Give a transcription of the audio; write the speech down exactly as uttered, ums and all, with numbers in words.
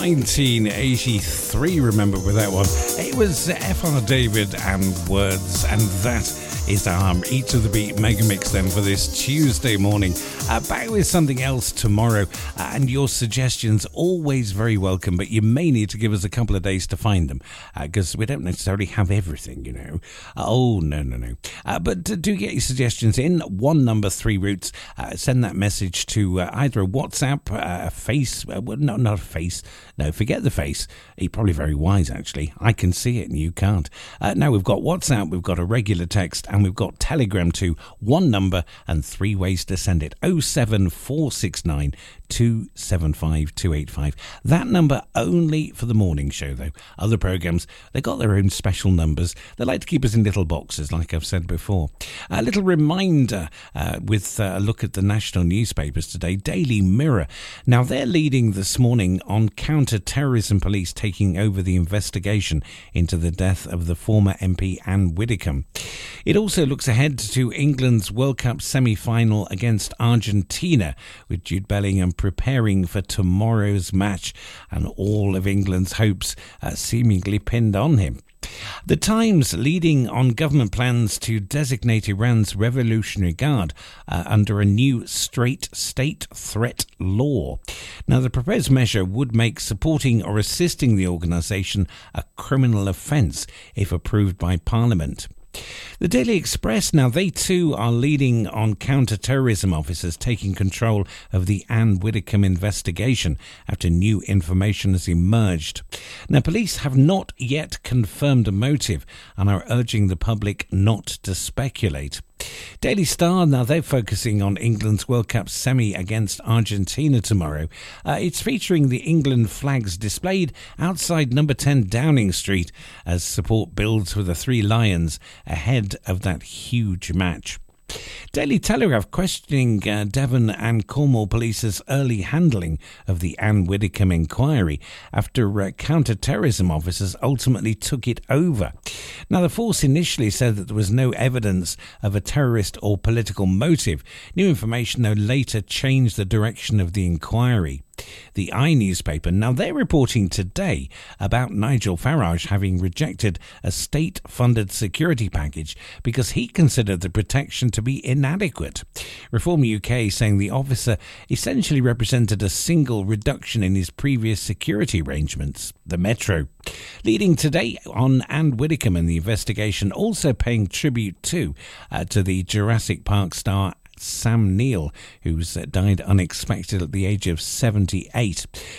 nineteen eighty-three, remember with that one. It was F R David and Words, and that is our Eat to the Beat mega mix then for this Tuesday morning. Uh, back with something else tomorrow, uh, and your suggestions always very welcome, but you may need to give us a couple of days to find them, because uh, we don't necessarily have everything, you know. Uh, oh, no, no, no. Uh, but do get your suggestions in. One number, three routes. Uh, send that message to uh, either a WhatsApp, uh, a face, uh, no, not a face, no, forget the face. You're probably very wise, actually. I can see it and you can't. Uh, now we've got WhatsApp, we've got a regular text, and we've got Telegram too. One number and three ways to send it. oh seven four six nine two seven five two eight five. That number only for the morning show, though. Other programmes, they've got their own special numbers. They like to keep us in little boxes, like I've said before. A little reminder uh, with uh, a look at the national newspapers today. Daily Mirror. Now, they're leading this morning on counter-terrorism police taking over the investigation into the death of the former M P Anne Widdecombe. It also looks ahead to England's World Cup semi-final against Argentina, with Jude Bellingham preparing for tomorrow's match and all of England's hopes uh, seemingly pinned on him. The Times leading on government plans to designate Iran's Revolutionary Guard uh, under a new straight state threat law. Now, the proposed measure would make supporting or assisting the organisation a criminal offence if approved by Parliament. The Daily Express, now they too are leading on counter-terrorism officers taking control of the Anne Widdecombe investigation after new information has emerged. Now, police have not yet confirmed a motive and are urging the public not to speculate. Daily Star, now they're focusing on England's World Cup semi against Argentina tomorrow. Uh, it's featuring the England flags displayed outside number ten Downing Street as support builds for the Three Lions ahead of that huge match. Daily Telegraph questioning uh, Devon and Cornwall Police's early handling of the Anne Widdecombe inquiry after uh, counter-terrorism officers ultimately took it over. Now, the force initially said that there was no evidence of a terrorist or political motive. New information, though, later changed the direction of the inquiry. The I newspaper, now they're reporting today about Nigel Farage having rejected a state-funded security package because he considered the protection to be inadequate. Reform U K saying the officer essentially represented a single reduction in his previous security arrangements. The Metro leading today on Anne Widdecombe and the investigation, also paying tribute to uh, to the Jurassic Park star Sam Neill, who's died unexpected at the age of seventy-eight.